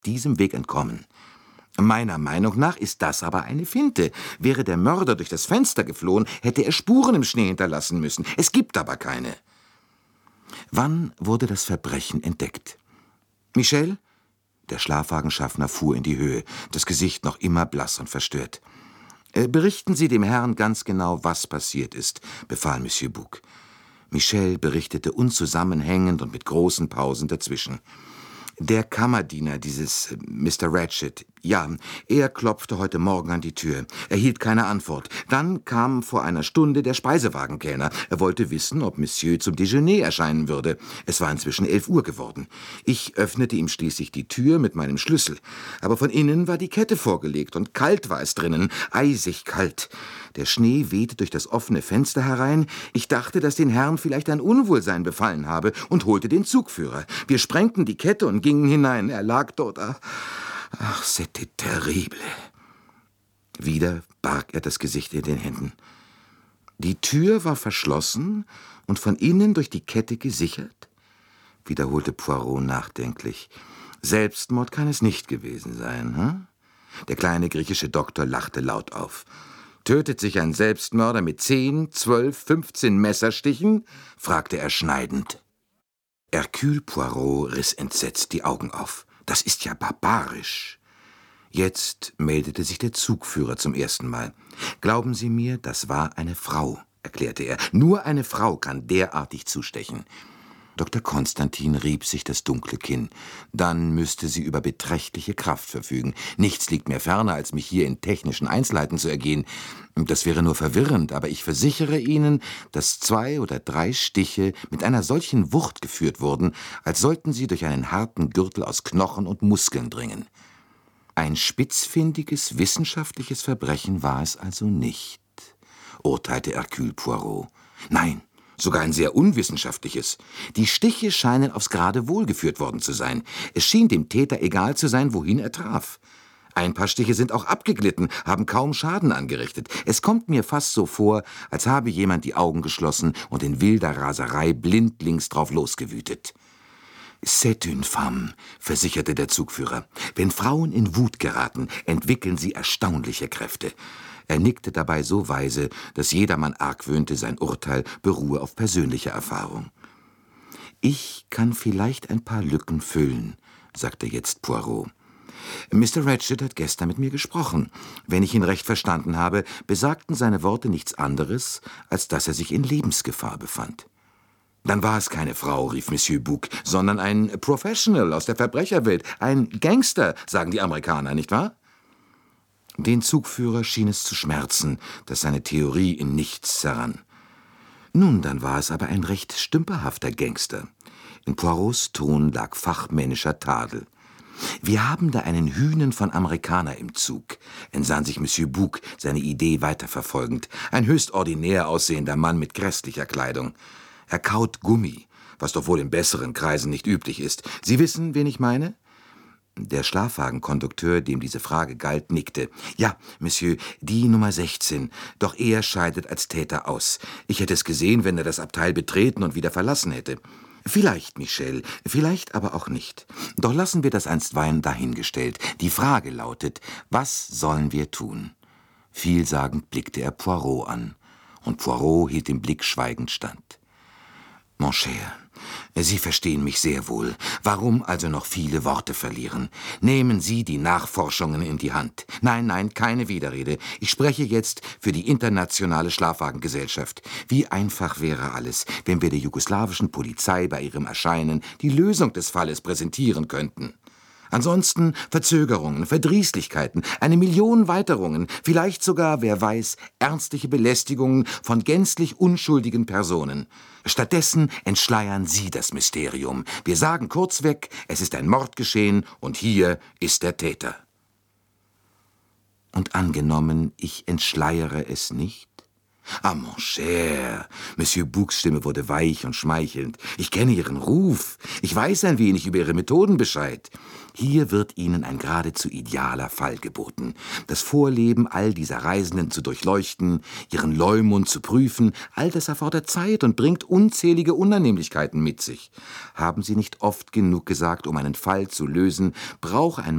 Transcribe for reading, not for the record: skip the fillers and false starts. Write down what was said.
diesem Weg entkommen. Meiner Meinung nach ist das aber eine Finte. Wäre der Mörder durch das Fenster geflohen, hätte er Spuren im Schnee hinterlassen müssen. Es gibt aber keine. Wann wurde das Verbrechen entdeckt? Michel? Der Schlafwagenschaffner fuhr in die Höhe, das Gesicht noch immer blass und verstört. Berichten Sie dem Herrn ganz genau, was passiert ist, befahl Monsieur Bouc. Michel berichtete unzusammenhängend und mit großen Pausen dazwischen. Der Kammerdiener, dieses Mr. Ratchet, ja, er klopfte heute Morgen an die Tür, erhielt keine Antwort. Dann kam vor einer Stunde der Speisewagenkellner. Er wollte wissen, ob Monsieur zum Déjeuner erscheinen würde. Es war inzwischen 11 Uhr geworden. Ich öffnete ihm schließlich die Tür mit meinem Schlüssel. Aber von innen war die Kette vorgelegt und kalt war es drinnen, eisig kalt. Der Schnee wehte durch das offene Fenster herein. Ich dachte, dass den Herrn vielleicht ein Unwohlsein befallen habe und holte den Zugführer. Wir sprengten die Kette und gingen hinein. Er lag dort. Ach, c'était terrible. Wieder barg er das Gesicht in den Händen. Die Tür war verschlossen und von innen durch die Kette gesichert, wiederholte Poirot nachdenklich. Selbstmord kann es nicht gewesen sein, hm? Der kleine griechische Doktor lachte laut auf. Tötet sich ein Selbstmörder mit 10, 12, 15 Messerstichen? Fragte er schneidend. Hercule Poirot riss entsetzt die Augen auf. Das ist ja barbarisch. Jetzt meldete sich der Zugführer zum ersten Mal. Glauben Sie mir, das war eine Frau, erklärte er. Nur eine Frau kann derartig zustechen. Dr. Konstantin rieb sich das dunkle Kinn. Dann müsste sie über beträchtliche Kraft verfügen. Nichts liegt mir ferner, als mich hier in technischen Einzelheiten zu ergehen. Das wäre nur verwirrend, aber ich versichere Ihnen, dass 2 oder 3 Stiche mit einer solchen Wucht geführt wurden, als sollten sie durch einen harten Gürtel aus Knochen und Muskeln dringen. Ein spitzfindiges, wissenschaftliches Verbrechen war es also nicht, urteilte Hercule Poirot. Nein, sogar ein sehr unwissenschaftliches. Die Stiche scheinen aufs Geradewohl geführt worden zu sein. Es schien dem Täter egal zu sein, wohin er traf. Ein paar Stiche sind auch abgeglitten, haben kaum Schaden angerichtet. Es kommt mir fast so vor, als habe jemand die Augen geschlossen und in wilder Raserei blindlings drauf losgewütet. C'est une femme, versicherte der Zugführer. Wenn Frauen in Wut geraten, entwickeln sie erstaunliche Kräfte. Er nickte dabei so weise, dass jedermann argwöhnte, sein Urteil beruhe auf persönlicher Erfahrung. »Ich kann vielleicht ein paar Lücken füllen«, sagte jetzt Poirot. »Mr. Ratchet hat gestern mit mir gesprochen. Wenn ich ihn recht verstanden habe, besagten seine Worte nichts anderes, als dass er sich in Lebensgefahr befand.« »Dann war es keine Frau«, rief Monsieur Bouc, »sondern ein Professional aus der Verbrecherwelt, ein Gangster, sagen die Amerikaner, nicht wahr?« Den Zugführer schien es zu schmerzen, dass seine Theorie in nichts zerrann. Nun, dann war es aber ein recht stümperhafter Gangster. In Poirots Ton lag fachmännischer Tadel. »Wir haben da einen Hünen von Amerikaner im Zug«, entsann sich Monsieur Bouc, seine Idee weiterverfolgend. »Ein höchst ordinär aussehender Mann mit grässlicher Kleidung. Er kaut Gummi, was doch wohl in besseren Kreisen nicht üblich ist. Sie wissen, wen ich meine?« Der Schlafwagenkondukteur, dem diese Frage galt, nickte. »Ja, Monsieur, die Nummer 16. Doch er scheidet als Täter aus. Ich hätte es gesehen, wenn er das Abteil betreten und wieder verlassen hätte.« »Vielleicht, Michel, vielleicht aber auch nicht. Doch lassen wir das einstweilen dahingestellt. Die Frage lautet, was sollen wir tun?« Vielsagend blickte er Poirot an. Und Poirot hielt dem Blick schweigend stand. »Mon cher, Sie verstehen mich sehr wohl. Warum also noch viele Worte verlieren? Nehmen Sie die Nachforschungen in die Hand. Nein, keine Widerrede. Ich spreche jetzt für die internationale Schlafwagengesellschaft. Wie einfach wäre alles, wenn wir der jugoslawischen Polizei bei ihrem Erscheinen die Lösung des Falles präsentieren könnten. Ansonsten Verzögerungen, Verdrießlichkeiten, 1 Million Weiterungen, vielleicht sogar, wer weiß, ernstliche Belästigungen von gänzlich unschuldigen Personen. Stattdessen entschleiern Sie das Mysterium. Wir sagen kurzweg, es ist ein Mord geschehen und hier ist der Täter.« Und angenommen, ich entschleiere es nicht? »Ah, mon cher«, Monsieur Boucs Stimme wurde weich und schmeichelnd. »Ich kenne Ihren Ruf. Ich weiß ein wenig über Ihre Methoden Bescheid. Hier wird Ihnen ein geradezu idealer Fall geboten. Das Vorleben all dieser Reisenden zu durchleuchten, ihren Leumund zu prüfen, all das erfordert Zeit und bringt unzählige Unannehmlichkeiten mit sich. Haben Sie nicht oft genug gesagt, um einen Fall zu lösen, brauche ein